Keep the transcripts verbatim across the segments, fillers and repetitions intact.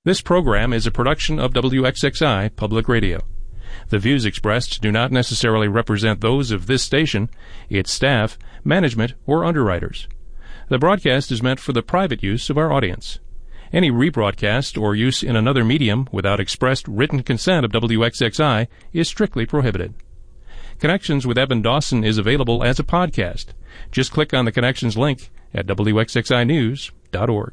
This program is a production of W X X I Public Radio. The views expressed do not necessarily represent those of this station, its staff, management, or underwriters. The broadcast is meant for the private use of our audience. Any rebroadcast or use in another medium without expressed written consent of W X X I is strictly prohibited. Connections with Evan Dawson is available as a podcast. Just click on the Connections link at W X X I news dot org.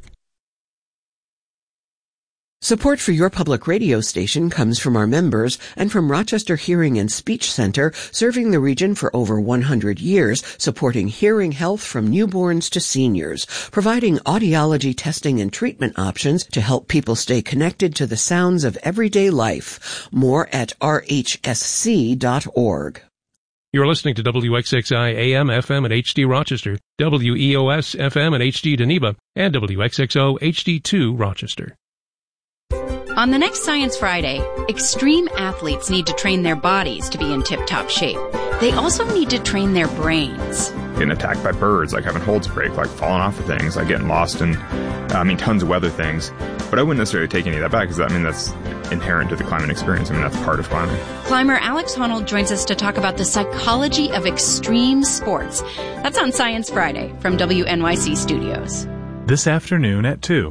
Support for your public radio station comes from our members and from Rochester Hearing and Speech Center, serving the region for over one hundred years, supporting hearing health from newborns to seniors, providing audiology testing and treatment options to help people stay connected to the sounds of everyday life. More at R H S C dot org. You're listening to W X X I A M F M at H D Rochester, W E O S F M at H D Geneva, and W X X O H D two Rochester. On the next Science Friday, extreme athletes need to train their bodies to be in tip-top shape. They also need to train their brains. Getting attacked by birds, like having holds break, like falling off of things, like getting lost in, I mean, tons of weather things. But I wouldn't necessarily take any of that back, because I mean, that's inherent to the climbing experience. I mean, that's part of climbing. Climber Alex Honnold joins us to talk about the psychology of extreme sports. That's on Science Friday from W N Y C Studios. This afternoon at two.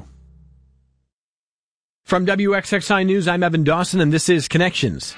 From W X X I News, I'm Evan Dawson, and this is Connections.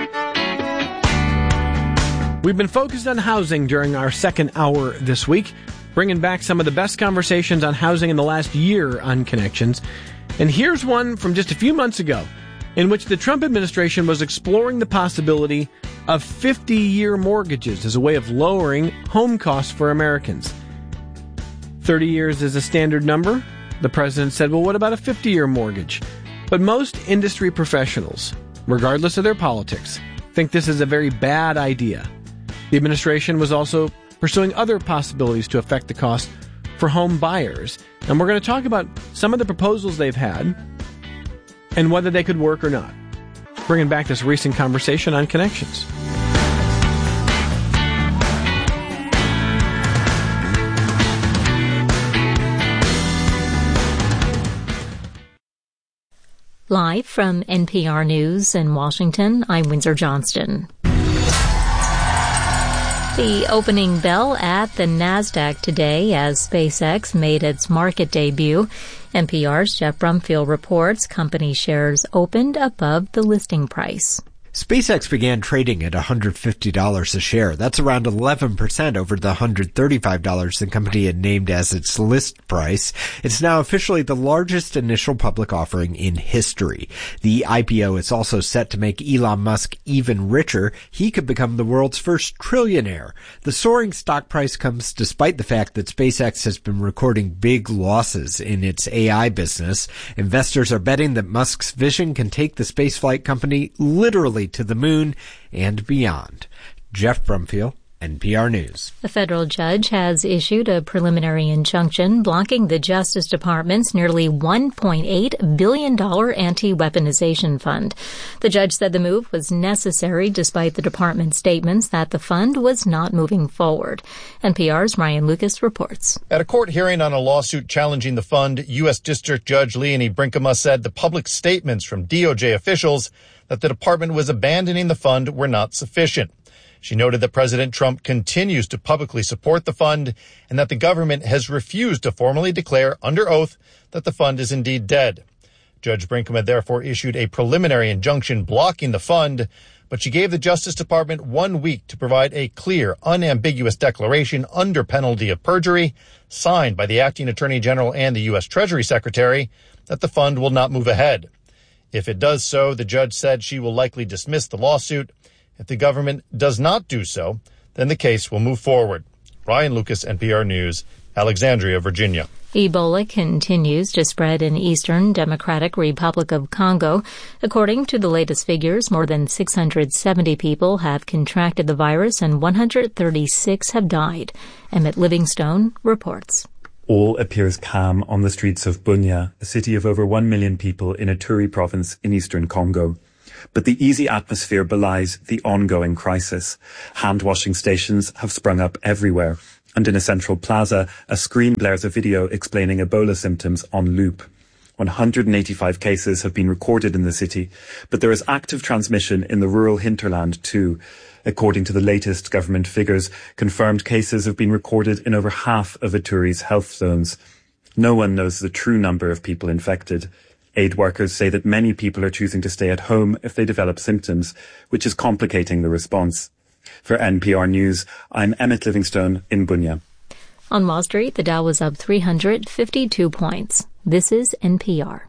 We've been focused on housing during our second hour this week, bringing back some of the best conversations on housing in the last year on Connections. And here's one from just a few months ago, in which the Trump administration was exploring the possibility of fifty-year mortgages as a way of lowering home costs for Americans. thirty years is a standard number. The president said, well, what about a fifty-year mortgage? But most industry professionals, regardless of their politics, think this is a very bad idea. The administration was also pursuing other possibilities to affect the cost for home buyers. And we're going to talk about some of the proposals they've had and whether they could work or not. Bringing back this recent conversation on Connections. Live from N P R News in Washington, I'm Windsor Johnston. The opening bell at the NASDAQ today as SpaceX made its market debut. N P R's Jeff Brumfield reports company shares opened above the listing price. SpaceX began trading at one hundred fifty dollars a share. That's around eleven percent over the one hundred thirty-five dollars the company had named as its list price. It's now officially the largest initial public offering in history. The I P O is also set to make Elon Musk even richer. He could become the world's first trillionaire. The soaring stock price comes despite the fact that SpaceX has been recording big losses in its A I business. Investors are betting that Musk's vision can take the spaceflight company literally to the moon and beyond. Jeff Brumfield, N P R News. A federal judge has issued a preliminary injunction blocking the Justice Department's nearly one point eight billion dollars anti-weaponization fund. The judge said the move was necessary despite the department's statements that the fund was not moving forward. N P R's Ryan Lucas reports. At a court hearing on a lawsuit challenging the fund, U S District Judge Leonie Brinkema said the public statements from D O J officials that the department was abandoning the fund were not sufficient. She noted that President Trump continues to publicly support the fund and that the government has refused to formally declare under oath that the fund is indeed dead. Judge Brinkema therefore issued a preliminary injunction blocking the fund, but she gave the Justice Department one week to provide a clear, unambiguous declaration under penalty of perjury, signed by the acting Attorney General and the U S Treasury Secretary, that the fund will not move ahead. If it does so, the judge said she will likely dismiss the lawsuit. If the government does not do so, then the case will move forward. Ryan Lucas, N P R News, Alexandria, Virginia. Ebola continues to spread in eastern Democratic Republic of Congo. According to the latest figures, more than six hundred seventy people have contracted the virus and one hundred thirty-six have died. Emmett Livingstone reports. All appears calm on the streets of Bunia, a city of over one million people in Ituri province in eastern Congo. But the easy atmosphere belies the ongoing crisis. Hand-washing stations have sprung up everywhere. And in a central plaza, a screen blares a video explaining Ebola symptoms on loop. one hundred eighty-five cases have been recorded in the city, but there is active transmission in the rural hinterland too. According to the latest government figures, confirmed cases have been recorded in over half of Ituri's health zones. No one knows the true number of people infected. Aid workers say that many people are choosing to stay at home if they develop symptoms, which is complicating the response. For N P R News, I'm Emmett Livingstone in Bunia. On Wall Street, the Dow was up three hundred fifty-two points. This is N P R.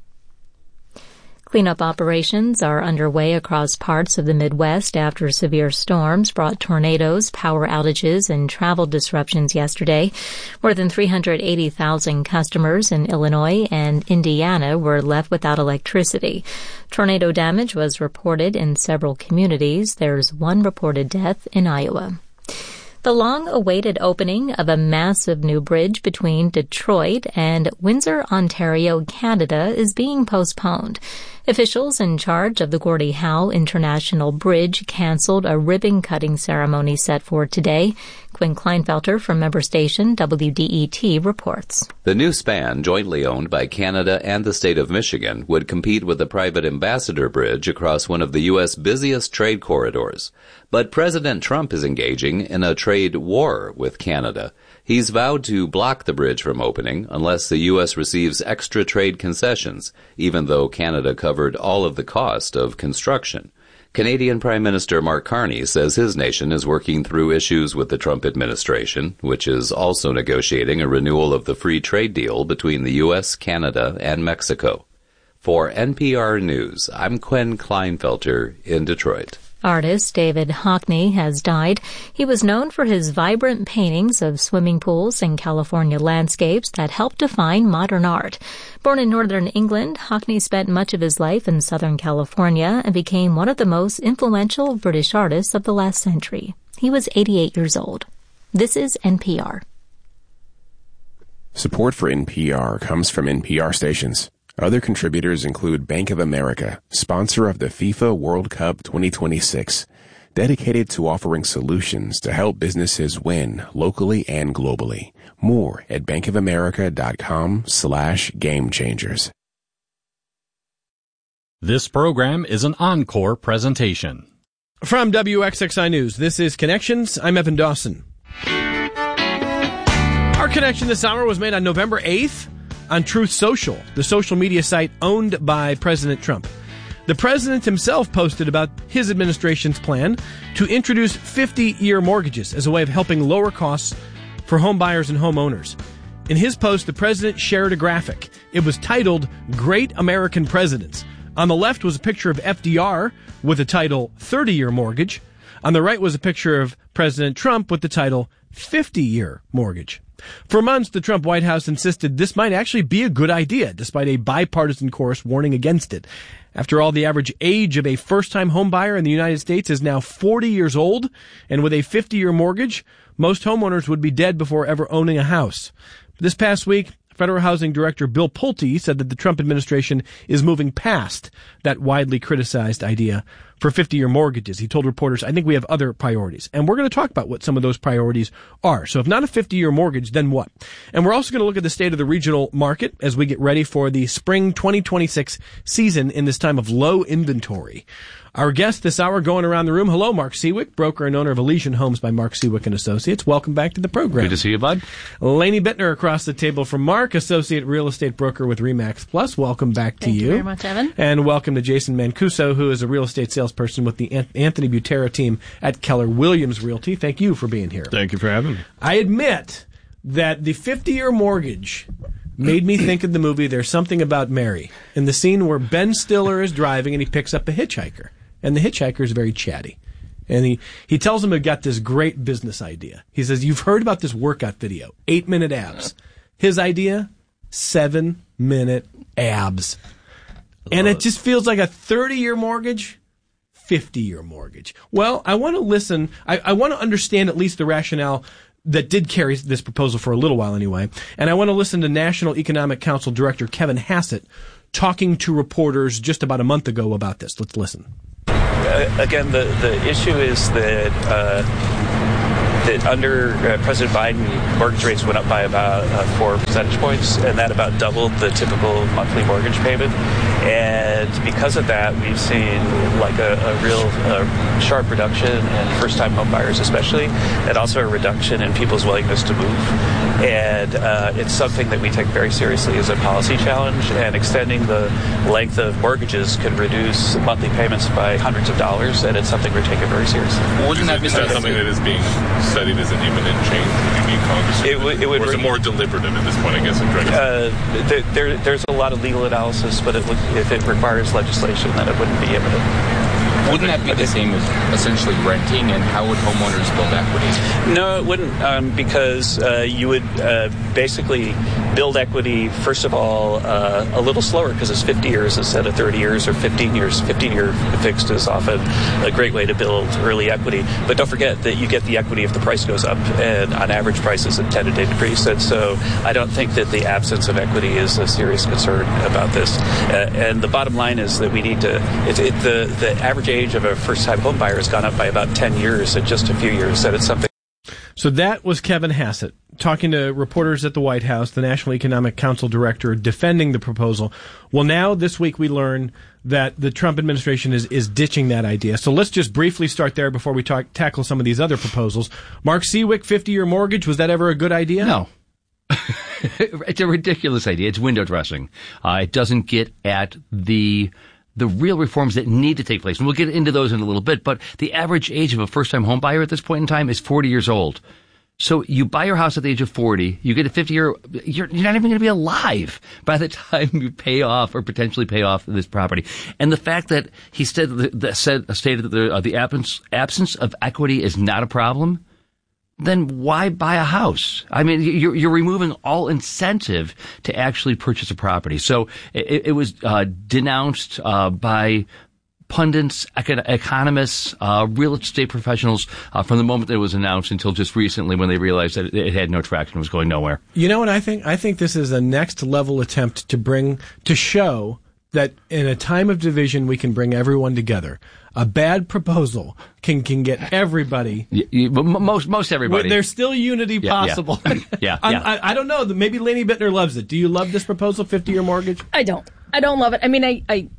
Cleanup operations are underway across parts of the Midwest after severe storms brought tornadoes, power outages, and travel disruptions yesterday. More than three hundred eighty thousand customers in Illinois and Indiana were left without electricity. Tornado damage was reported in several communities. There's one reported death in Iowa. The long-awaited opening of a massive new bridge between Detroit and Windsor, Ontario, Canada is being postponed. Officials in charge of the Gordie Howe International Bridge canceled a ribbon-cutting ceremony set for today. Quinn Kleinfelter from member station W D E T reports. The new span, jointly owned by Canada and the state of Michigan, would compete with the private Ambassador Bridge across one of the U S busiest trade corridors. But President Trump is engaging in a trade war with Canada. He's vowed to block the bridge from opening unless the U S receives extra trade concessions, even though Canada covered all of the cost of construction. Canadian Prime Minister Mark Carney says his nation is working through issues with the Trump administration, which is also negotiating a renewal of the free trade deal between the U S, Canada, and Mexico. For N P R News, I'm Quinn Kleinfelter in Detroit. Artist David Hockney has died. He was known for his vibrant paintings of swimming pools and California landscapes that helped define modern art. Born in northern England, Hockney spent much of his life in Southern California and became one of the most influential British artists of the last century. He was eighty-eight years old. This is N P R. Support for N P R comes from N P R stations. Other contributors include Bank of America, sponsor of the FIFA World Cup twenty twenty-six, dedicated to offering solutions to help businesses win locally and globally. More at bankofamerica.com slash game changers. This program is an encore presentation. From W X X I News, this is Connections. I'm Evan Dawson. Our connection this hour was made on November eighth. On Truth Social, the social media site owned by President Trump. The president himself posted about his administration's plan to introduce fifty-year mortgages as a way of helping lower costs for home buyers and homeowners. In his post, the president shared a graphic. It was titled, Great American Presidents. On the left was a picture of F D R with the title thirty-year mortgage. On the right was a picture of President Trump with the title fifty-year mortgage. For months, the Trump White House insisted this might actually be a good idea, despite a bipartisan chorus warning against it. After all, the average age of a first-time homebuyer in the United States is now forty years old, and with a fifty-year mortgage, most homeowners would be dead before ever owning a house. This past week, Federal Housing Director Bill Pulte said that the Trump administration is moving past that widely criticized idea for fifty-year mortgages. He told reporters, I think we have other priorities. And we're going to talk about what some of those priorities are. So if not a fifty-year mortgage, then what? And we're also going to look at the state of the regional market as we get ready for the spring twenty twenty-six season in this time of low inventory. Our guest this hour going around the room. Hello, Mark Seawick, broker and owner of Elysian Homes by Mark Seawick and Associates. Welcome back to the program. Good to see you, bud. Lainey Bittner across the table from Mark, associate real estate broker with Remax Plus. Welcome back to Thank you. you very much, Evan. And welcome to Jason Mancuso, who is a real estate salesperson with the Anthony Butera team at Keller Williams Realty. Thank you for being here. Thank you for having me. I admit that the fifty-year mortgage made me think of the movie There's Something About Mary, in the scene where Ben Stiller is driving and he picks up a hitchhiker. And the hitchhiker is very chatty. And he, he tells him he got this great business idea. He says, you've heard about this workout video, eight-minute abs. His idea, seven-minute abs. And it just feels like a thirty-year mortgage, fifty-year mortgage. Well, I want to listen. I, I want to understand at least the rationale that did carry this proposal for a little while anyway. And I want to listen to National Economic Council Director Kevin Hassett talking to reporters just about a month ago about this. Let's listen. Uh, again, the, the issue is that uh, that under uh, President Biden, mortgage rates went up by about uh, four percentage points, and that about doubled the typical monthly mortgage payment. And because of that, we've seen like a, a real uh, sharp reduction in first-time home buyers especially, and also a reduction in people's willingness to move. And uh, it's something that we take very seriously as a policy challenge, and extending the length of mortgages can reduce monthly payments by hundreds of dollars, and it's something we're taking very seriously. Wouldn't that be something that is being studied as an imminent change? Would you mean Congress? It, w- it would or is it more deliberative at this point, I guess? Uh, there, there, there's a lot of legal analysis, but it would, if it requires legislation, then it wouldn't be imminent. Wouldn't that be the same as essentially renting, and how would homeowners build equity? No, it wouldn't, um, because uh, you would uh, basically build equity, first of all, uh, a little slower, because it's fifty years instead of thirty years or fifteen years. fifteen-year fixed is often a great way to build early equity. But don't forget that you get the equity if the price goes up, and on average prices intend to increase. And so I don't think that the absence of equity is a serious concern about this. Uh, and the bottom line is that we need to, it, it, the, the average age of a first-time home buyer has gone up by about ten years in just a few years. That it's something. So that was Kevin Hassett talking to reporters at the White House, the National Economic Council director, defending the proposal. Well, now this week we learn that the Trump administration is, is ditching that idea. So let's just briefly start there before we talk, tackle some of these other proposals. Mark Seawick, fifty-year mortgage, was that ever a good idea? No. It's a ridiculous idea. It's window dressing. Uh, it doesn't get at the the real reforms that need to take place. And we'll get into those in a little bit, but the average age of a first-time home buyer at this point in time is forty years old. So you buy your house at the age of forty, you get a fifty-year, you're, you're not even going to be alive by the time you pay off or potentially pay off this property. And the fact that he said, that said, stated that the, uh, the absence, absence of equity is not a problem, then why buy a house? I mean, you're, you're removing all incentive to actually purchase a property. So it, it was uh, denounced uh, by pundits, econ- economists, uh, real estate professionals uh, from the moment that it was announced until just recently when they realized that it, it had no traction, it was going nowhere. You know what I think? I think this is a next level attempt to bring, to show that in a time of division we can bring everyone together. A bad proposal can can get everybody. Yeah, yeah, most most everybody. There's still unity yeah, possible. Yeah, yeah. I, yeah. I, I don't know. Maybe Lainey Bittner loves it. Do you love this proposal, fifty-year mortgage? I don't. I don't love it. I mean, I I,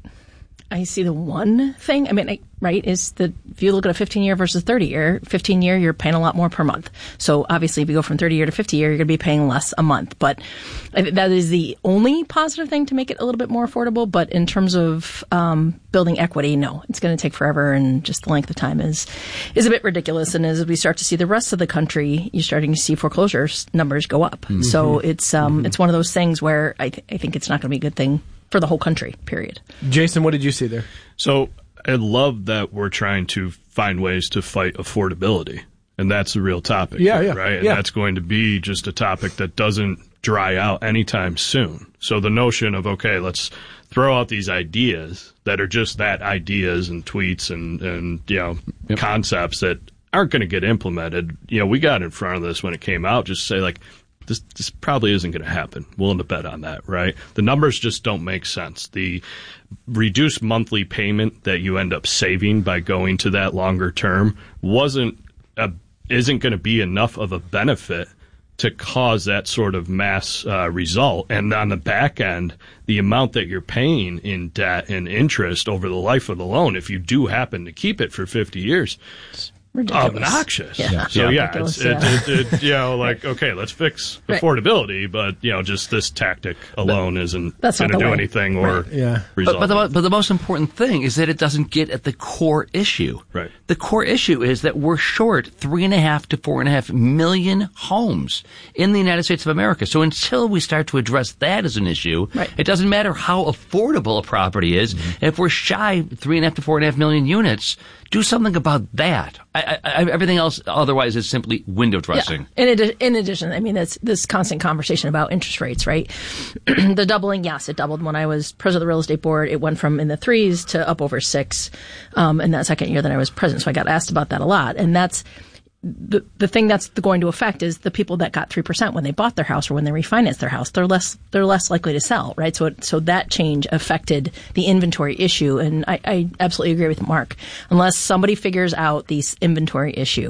I see the one thing. I mean, I, right, is that if you look at a fifteen-year versus thirty-year, fifteen-year, you're paying a lot more per month. So obviously, if you go from thirty-year to fifty-year, you're going to be paying less a month. But I think that is the only positive thing to make it a little bit more affordable. But in terms of um, building equity, no, it's going to take forever, and just the length of time is is a bit ridiculous. And as we start to see the rest of the country, you're starting to see foreclosure numbers go up. Mm-hmm. So it's um, mm-hmm. it's one of those things where I, th- I think it's not going to be a good thing for the whole country, period. Jason, what did you see there? So I love that we're trying to find ways to fight affordability. And that's the real topic. Yeah, here, yeah. Right? And yeah. that's going to be just a topic that doesn't dry out anytime soon. So the notion of, okay, let's throw out these ideas that are just that, ideas and tweets and, and you know, yep. concepts that aren't going to get implemented. You know, we got in front of this when it came out, just say like, This, this probably isn't going to happen. Willing to bet on that, right? The numbers just don't make sense. The reduced monthly payment that you end up saving by going to that longer term wasn't a, isn't going to be enough of a benefit to cause that sort of mass uh, result. And on the back end, the amount that you're paying in debt and interest over the life of the loan, if you do happen to keep it for fifty years, ridiculous. Obnoxious. Yeah. So yeah, Ridiculous, it's, yeah. It, it, it, you know, like, okay, let's fix Right. affordability, but you know, just this tactic alone isn't That's going not to the do way. anything or Right. Yeah. resolve. But, but, the, it. but the most important thing is that it doesn't get at the core issue. Right. The core issue is that we're short three and a half to four and a half million homes in the United States of America. So until we start to address that as an issue, Right. it doesn't matter how affordable a property is. Mm-hmm. If we're shy three and a half to four and a half million units, do something about that. I, I, everything else otherwise is simply window dressing. Yeah. In, adi- in addition, I mean, it's this constant conversation about interest rates, right? The doubling, yes, it doubled when I was president of the real estate board. It went from in the threes to up over six um, in that second year that I was president. So I got asked about that a lot. And that's the the thing that's going to affect is the people that got three percent when they bought their house or when they refinanced their house. They're less they're less likely to sell, right? So it, so that change affected the inventory issue. And I, I absolutely agree with Mark. Unless somebody figures out this inventory issue,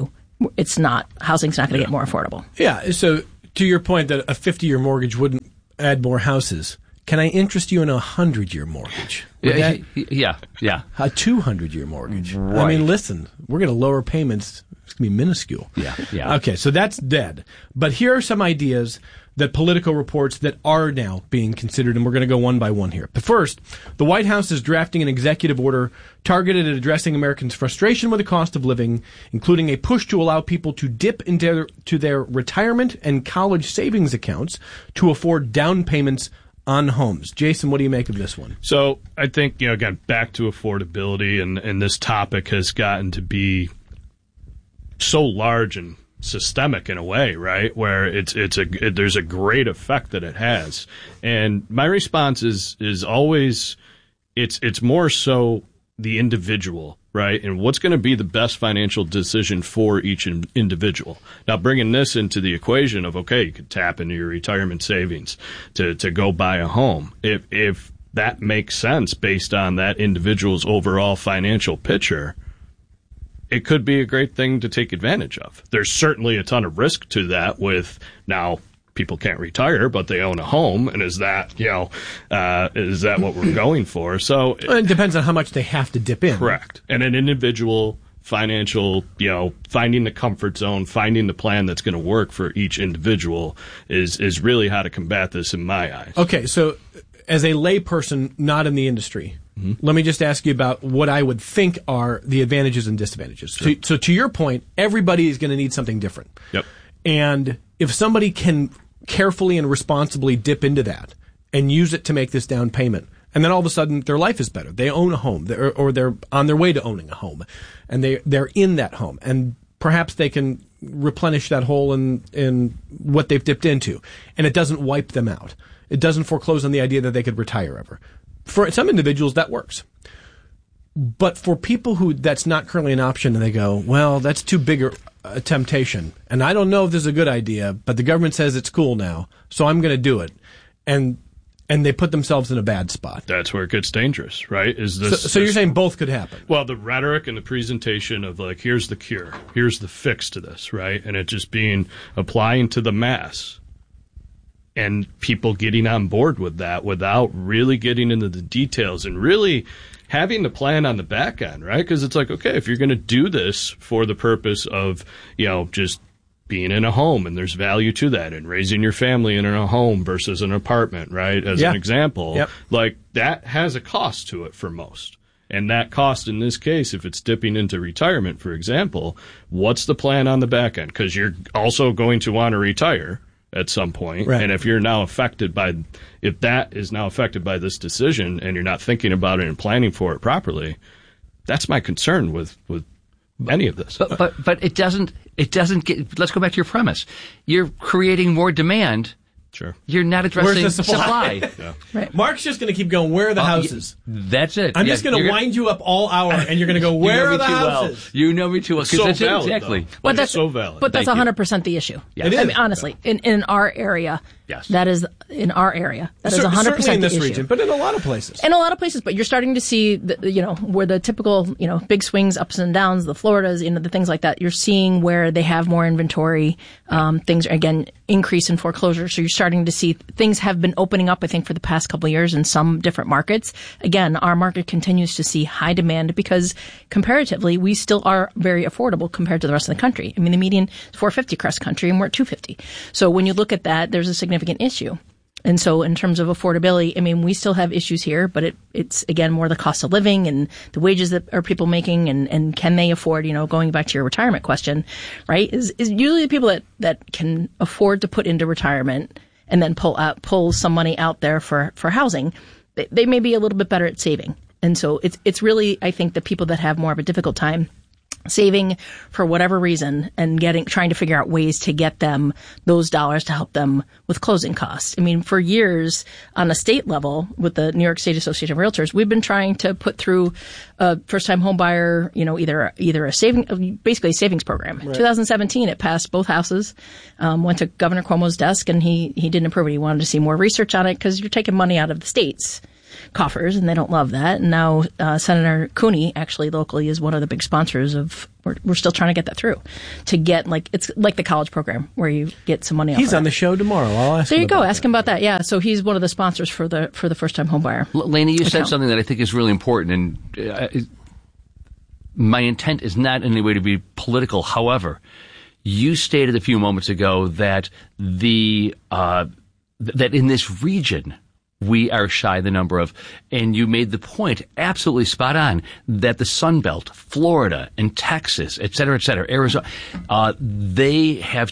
it's not, housing's not going to Yeah. get more affordable. Yeah. So to your point that a fifty-year mortgage wouldn't add more houses, can I interest you in a hundred-year mortgage? Would Yeah, that- yeah, yeah. A two hundred-year mortgage. I Right. mean, listen, we're going to lower payments. It's going to be minuscule. Yeah, yeah. Okay, so that's dead. But here are some ideas that Politico reports that are now being considered, and we're going to go one by one here. But first, the White House is drafting an executive order targeted at addressing Americans' frustration with the cost of living, including a push to allow people to dip into their, to their retirement and college savings accounts to afford down payments on homes. Jason, what do you make of this one? So I think, you know, again, back to affordability, and, and this topic has gotten to be so large and systemic in a way, right? Where it's it's a it, there's a great effect that it has, and my response is is always it's it's more so the individual, right? And what's going to be the best financial decision for each in, individual. Now, bringing this into the equation of, okay, you could tap into your retirement savings to to go buy a home. If if that makes sense based on that individual's overall financial picture, it could be a great thing to take advantage of. There's certainly a ton of risk to that with now people can't retire, but they own a home. And is that, you know, uh, is that what we're going for? So Well, it depends on how much they have to dip in. correct. And an individual financial, you know, finding the comfort zone, finding the plan that's going to work for each individual is, is really how to combat this in my eyes. Okay, so as a layperson not in the industry, Mm-hmm. let me just ask you about what I would think are the advantages and disadvantages. Sure. So, so to your point, everybody is going to need something different. Yep. And if somebody can carefully and responsibly dip into that and use it to make this down payment, and then all of a sudden their life is better. They own a home, they're, or they're on their way to owning a home, and they they're in that home, and perhaps they can replenish that hole in in what they've dipped into, and it doesn't wipe them out. It doesn't foreclose on the idea that they could retire ever. For some individuals, that works. But for people who that's not currently an option, and they go, well, that's too big a, a temptation, and I don't know if this is a good idea, but the government says it's cool now, so I'm going to do it. And and they put themselves in a bad spot. That's where it gets dangerous, right? Is this? So, so you're this- saying both could happen? Well, the rhetoric and the presentation of like, here's the cure, here's the fix to this, right? And it just being applying to the mass. And people getting on board with that without really getting into the details and really having the plan on the back end, right? Because it's like, okay, if you're going to do this for the purpose of, you know, just being in a home, and there's value to that, and raising your family in a home versus an apartment, right? As Yeah. an example, Yep. like that has a cost to it for most. And that cost in this case, if it's dipping into retirement, for example, what's the plan on the back end? Because you're also going to want to retire at some point. Right. And if you're now affected by, if that is now affected by this decision and you're not thinking about it and planning for it properly, that's my concern with, with any of this. But, but, but it doesn't, it doesn't get, let's go back to your premise. You're creating more demand. Sure. You're not addressing Where's the supply? supply. Yeah. Right. Mark's just going to keep going, where are the Oh, houses? y- That's it. I'm Yeah, just going to you're wind you up all hour, and you're going to go, You where know are me the too well. houses? You know me too well. 'cause So that's it, valid, exactly. though. But It's that's so valid. But that's Thank you. one hundred percent the issue. Yes. It I is. mean, honestly, in, in our area, Yes. that is in our area. That is Cer- one hundred certainly percent in the this issue. region, but in a lot of places. In a lot of places, but you're starting to see, the, you know, where the typical, you know, big swings, ups and downs, the Floridas, you know, the things like that. You're seeing where they have more inventory. Um, things are, again, increase in foreclosure. So you're starting to see things have been opening up, I think, for the past couple of years in some different markets. Again, our market continues to see high demand because comparatively, we still are very affordable compared to the rest of the country. I mean, the median is four fifty across the country and we're at two fifty. So when you look at that, there's a significant issue. And so in terms of affordability, I mean, we still have issues here, but it, it's, again, more the cost of living and the wages that are people making and, and can they afford, you know, going back to your retirement question, right, is, is usually the people that, that can afford to put into retirement and then pull out, pull some money out there for, for housing, they, they may be a little bit better at saving. And so it's, it's really, I think, the people that have more of a difficult time saving for whatever reason and getting, trying to figure out ways to get them those dollars to help them with closing costs. I mean, for years on a state level with the New York State Association of Realtors, we've been trying to put through a first time home buyer, you know, either, either a saving, basically a savings program. Right. twenty seventeen, it passed both houses, um, went to Governor Cuomo's desk and he, he didn't approve it. He wanted to see more research on it because you're taking money out of the states. coffers, and they don't love that. And now uh, Senator Cooney, actually locally, is one of the big sponsors of. We're, we're still trying to get that through, to get like it's like the college program where you get some money. He's off on of the show tomorrow. I'll ask. There him you go. about Ask that. him about that. Yeah. So he's one of the sponsors for the for the first time home buyer. L- Laney, you account. said something that I think is really important, and uh, my intent is not in any way to be political. However, you stated a few moments ago that the uh, th- that in this region we are shy the number of, and you made the point absolutely spot on that the Sun Belt, Florida and Texas, et cetera, et cetera, Arizona, uh, they have